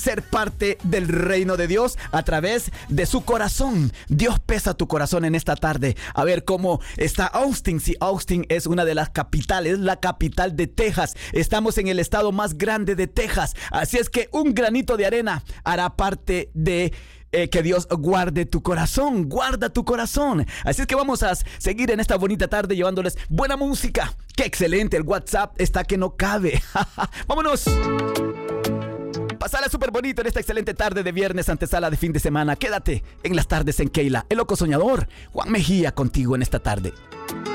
ser parte del reino de Dios a través de su corazón. Dios pesa tu corazón en esta tarde. A ver cómo está Austin. Si Austin es una de las capitales, la capital de Texas. Estamos en el estado más grande de Texas. Así es que un granito de arena hará parte de que Dios guarde tu corazón, guarda tu corazón. Así es que vamos a seguir en esta bonita tarde llevándoles buena música. ¡Qué excelente! El WhatsApp está que no cabe. ¡Vámonos! Pasala súper bonito en esta excelente tarde de viernes, antesala de fin de semana. Quédate en las tardes en Keila. El loco soñador, Juan Mejía, contigo en esta tarde.